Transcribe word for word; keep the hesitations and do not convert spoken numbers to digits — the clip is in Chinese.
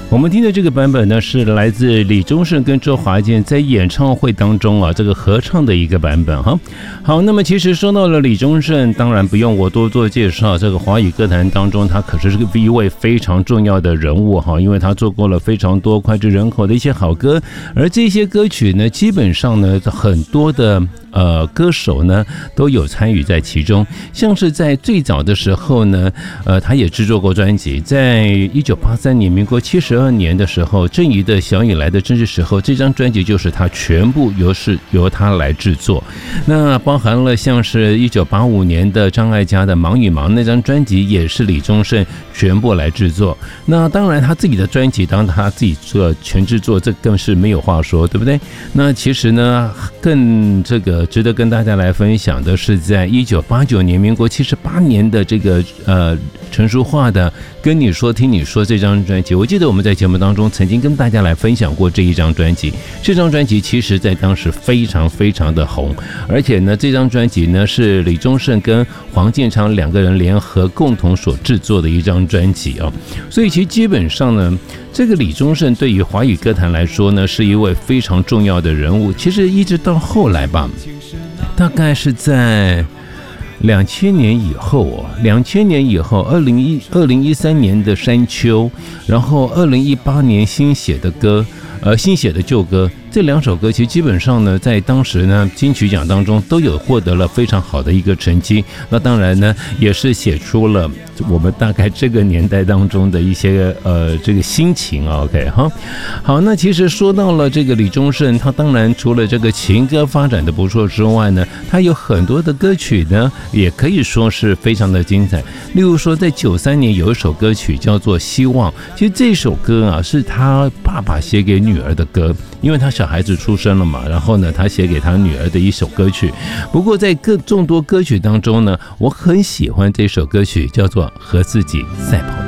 我们听的这个版本呢，是来自李宗盛跟周华健在演唱会当中啊，这个合唱的一个版本哈。好，那么其实说到了李宗盛，当然不用我多做介绍，这个华语歌坛当中，他可是个一位非常重要的人物哈，因为他做过了非常多脍炙人口的一些好歌，而这些歌曲呢，基本上呢，很多的呃歌手呢都有参与在其中，像是在最早的时候呢，呃，他也制作过专辑，在一九八三年，民国七十二年的时候，郑怡的《小雨来的正是时候》这张专辑就是他全部由是由他来制作。那包含了像是一九八五年的张艾嘉的《忙与忙》那张专辑，也是李宗盛全部来制作。那当然他自己的专辑，当他自己做全制作，这更是没有话说，对不对？那其实呢，更这个值得跟大家来分享的是，在一九八九年，民国七十八年的这个呃陈淑桦的《跟你说听你说》这张专辑，我记得我们在节目当中曾经跟大家来分享过这一张专辑。这张专辑其实在当时非常非常的红，而且呢，这张专辑呢是李宗盛跟黄健昌两个人联合共同所制作的一张专辑啊。所以其实基本上呢，这个李宗盛对于华语歌坛来说呢，是一位非常重要的人物。其实一直到后来吧，大概是在两千年以后哦，两千年以后，二零一二零一三年的《山丘》，然后二零一八年新写的歌，呃，新写的旧歌。这两首歌其实基本上呢，在当时呢金曲奖当中都有获得了非常好的一个成绩。那当然呢，也是写出了我们大概这个年代当中的一些呃这个心情。OK 哈，好，那其实说到了这个李宗盛，他当然除了这个情歌发展的不错之外呢，他有很多的歌曲呢，也可以说是非常的精彩。例如说，在九三年有一首歌曲叫做《希望》，其实这首歌啊是他爸爸写给女儿的歌，因为他小孩子出生了嘛，然后呢，他写给他女儿的一首歌曲。不过在各众多歌曲当中呢，我很喜欢这首歌曲，叫做《和自己赛跑》。